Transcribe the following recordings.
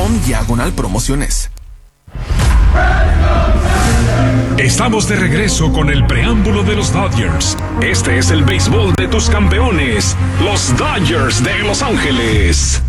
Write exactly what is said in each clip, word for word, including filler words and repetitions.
com diagonal promociones. Estamos de regreso con el preámbulo de los Dodgers. Este es el béisbol de tus campeones, los Dodgers de Los Ángeles.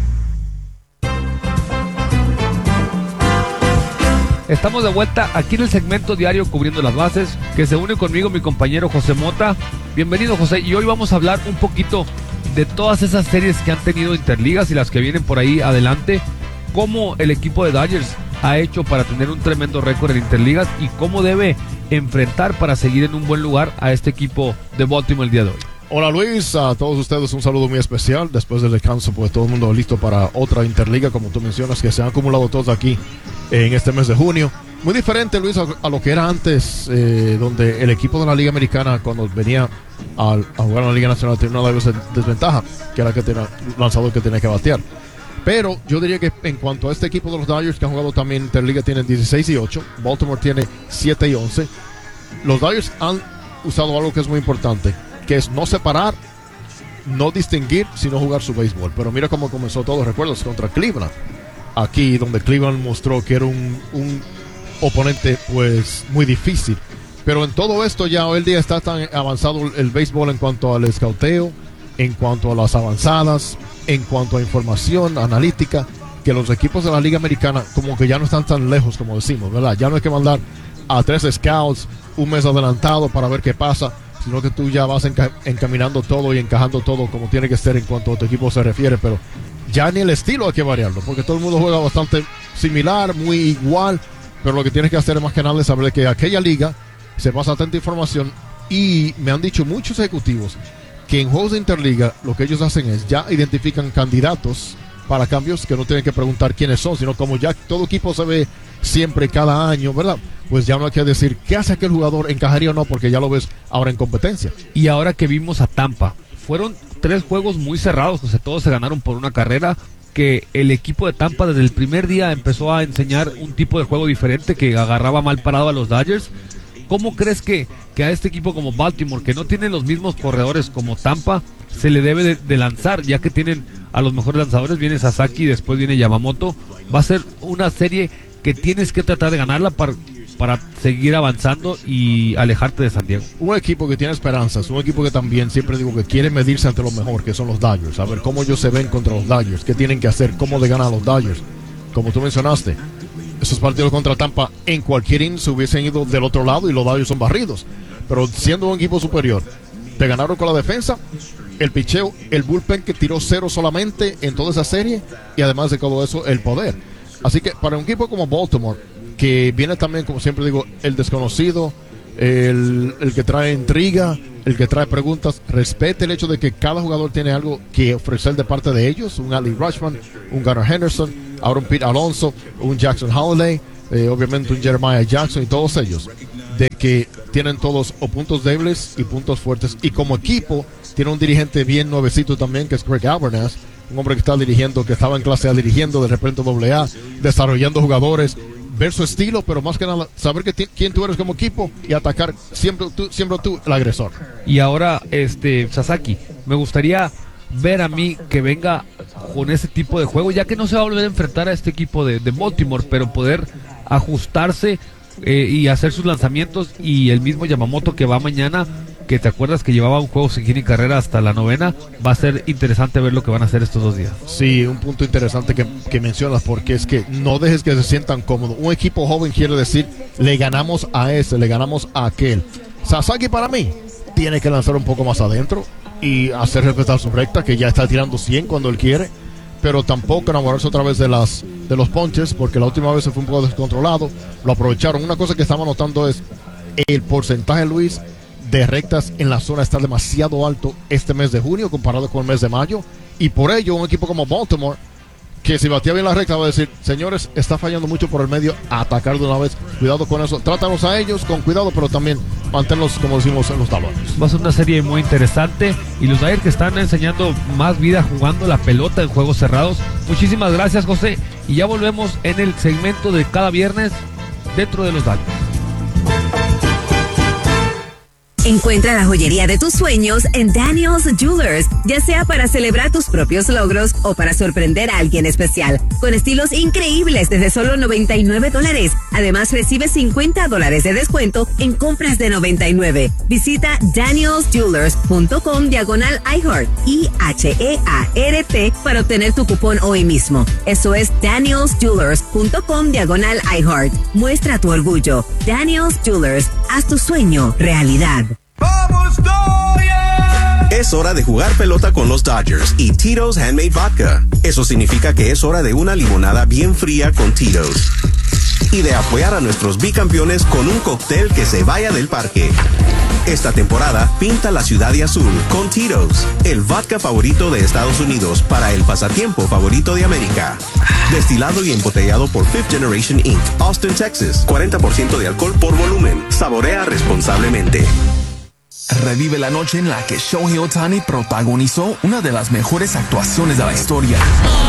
Estamos de vuelta aquí en el segmento diario Cubriendo las Bases, que se une conmigo mi compañero José Mota. Bienvenido, José, y hoy vamos a hablar un poquito de todas esas series que han tenido interligas y las que vienen por ahí adelante, cómo el equipo de Dodgers ha hecho para tener un tremendo récord en interligas y cómo debe enfrentar para seguir en un buen lugar a este equipo de Baltimore el día de hoy. Hola Luis, a todos ustedes un saludo muy especial. Después del descanso, pues todo el mundo listo para otra interliga, como tú mencionas, que se han acumulado todos aquí en este mes de junio. Muy diferente, Luis, a, a lo que era antes, eh, donde el equipo de la Liga Americana, cuando venía a, a jugar en la Liga Nacional, tenía una de desventaja, que era que tenía lanzador que tenía que batear. Pero yo diría que en cuanto a este equipo de los Dodgers, que han jugado también interliga, tienen dieciséis y ocho, Baltimore tiene siete y once. Los Dodgers han usado algo que es muy importante, que es no separar, no distinguir, sino jugar su béisbol. Pero mira cómo comenzó todo, recuerdas, contra Cleveland. Aquí, donde Cleveland mostró que era un, un oponente, pues, muy difícil. Pero en todo esto ya hoy en día está tan avanzado el, el béisbol en cuanto al escauteo, en cuanto a las avanzadas, en cuanto a información analítica, que los equipos de la Liga Americana como que ya no están tan lejos como decimos, ¿verdad? Ya no hay que mandar a tres scouts un mes adelantado para ver qué pasa, sino que tú ya vas enca- encaminando todo y encajando todo como tiene que ser en cuanto a tu equipo se refiere. Pero ya ni el estilo hay que variarlo, porque todo el mundo juega bastante similar, muy igual, pero lo que tienes que hacer es más que nada es saber que aquella liga se pasa tanta información, y me han dicho muchos ejecutivos que en juegos de interliga lo que ellos hacen es ya identifican candidatos para cambios, que no tienen que preguntar quiénes son, sino como ya todo equipo se ve siempre cada año, ¿verdad? Pues ya no hay que decir qué hace aquel jugador, encajaría o no, porque ya lo ves ahora en competencia. Y ahora que vimos a Tampa, fueron tres juegos muy cerrados, o sea, todos se ganaron por una carrera, que el equipo de Tampa desde el primer día empezó a enseñar un tipo de juego diferente que agarraba mal parado a los Dodgers. ¿Cómo crees que, que a este equipo como Baltimore, que no tiene los mismos corredores como Tampa, se le debe de, de lanzar, ya que tienen a los mejores lanzadores? Viene Sasaki, después viene Yamamoto. Va a ser una serie que tienes que tratar de ganarla para, para seguir avanzando y alejarte de San Diego. Un equipo que tiene esperanzas, un equipo que también siempre digo que quiere medirse ante lo mejor, que son los Dodgers, a ver cómo ellos se ven contra los Dodgers, qué tienen que hacer, cómo le ganan a los Dodgers. Como tú mencionaste, esos partidos contra Tampa en cualquier inning se hubiesen ido del otro lado y los Dodgers son barridos, pero siendo un equipo superior, te ganaron con la defensa, el picheo, el bullpen que tiró cero solamente en toda esa serie, y además de todo eso, el poder. Así que para un equipo como Baltimore, que viene también, como siempre digo, el desconocido, el, el que trae intriga, el que trae preguntas, respete el hecho de que cada jugador tiene algo que ofrecer de parte de ellos, un Ali Rutschman, un Gunnar Henderson, ahora un Pete Alonso, un Jackson Holiday, eh, obviamente un Jeremiah Jackson, y todos ellos, de que tienen todos o puntos débiles y puntos fuertes, y como equipo tiene un dirigente bien nuevecito también, que es Greg Albernas, un hombre que está dirigiendo, que estaba en clase A dirigiendo, de repente doble A, desarrollando jugadores, ver su estilo, pero más que nada saber que t- quién tú eres como equipo y atacar siempre tú, siempre tú el agresor. Y ahora, este Sasaki, me gustaría ver a mí que venga con ese tipo de juego, ya que no se va a volver a enfrentar a este equipo de, de Baltimore, pero poder ajustarse eh, y hacer sus lanzamientos. Y el mismo Yamamoto que va mañana, que te acuerdas que llevaba un juego sin hit ni carrera hasta la novena, va a ser interesante ver lo que van a hacer estos dos días. Sí, un punto interesante que, que mencionas, porque es que no dejes que se sientan cómodos. Un equipo joven quiere decir, le ganamos a ese, le ganamos a aquel. Sasaki, para mí, tiene que lanzar un poco más adentro y hacer respetar su recta, que ya está tirando cien cuando él quiere, pero tampoco enamorarse otra vez de las de los ponches, porque la última vez se fue un poco descontrolado, lo aprovecharon. Una cosa que estamos notando es el porcentaje, Luis, de rectas en la zona está demasiado alto este mes de junio comparado con el mes de mayo, y por ello un equipo como Baltimore, que si batía bien la recta, va a decir, señores, está fallando mucho por el medio, a atacar de una vez, cuidado con eso, trátanos a ellos con cuidado, pero también manténlos, como decimos, en los talones. Va a ser una serie muy interesante, y los Dodgers que están enseñando más vida jugando la pelota en juegos cerrados. Muchísimas gracias, José, y ya volvemos en el segmento de cada viernes dentro de los Dodgers. Encuentra la joyería de tus sueños en Daniel's Jewelers, ya sea para celebrar tus propios logros o para sorprender a alguien especial, con estilos increíbles desde solo noventa y nueve dólares. Además, recibe cincuenta dólares de descuento en compras de noventa y nueve. Visita daniels jewelers punto com diagonal iHeart, I H E A R T, para obtener tu cupón hoy mismo. Eso es daniels jewelers punto com diagonal iHeart. Muestra tu orgullo. Daniel's Jewelers, haz tu sueño realidad. ¡Vamos, Dodgers! Es hora de jugar pelota con los Dodgers y Tito's Handmade Vodka. Eso significa que es hora de una limonada bien fría con Tito's. Y de apoyar a nuestros bicampeones con un cóctel que se vaya del parque. Esta temporada, pinta la ciudad de azul con Tito's, el vodka favorito de Estados Unidos para el pasatiempo favorito de América. Destilado y embotellado por Fifth Generation incorporated, Austin, Texas. cuarenta por ciento de alcohol por volumen. Saborea responsablemente. Revive la noche en la que Shohei Ohtani protagonizó una de las mejores actuaciones de la historia.